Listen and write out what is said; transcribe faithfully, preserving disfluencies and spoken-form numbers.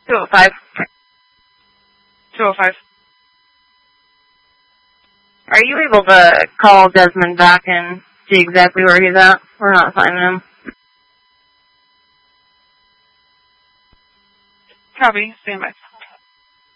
two oh five. two oh five. Are you able to call Desmond back and see exactly where he's at? We're not finding him. Copy. Stand by.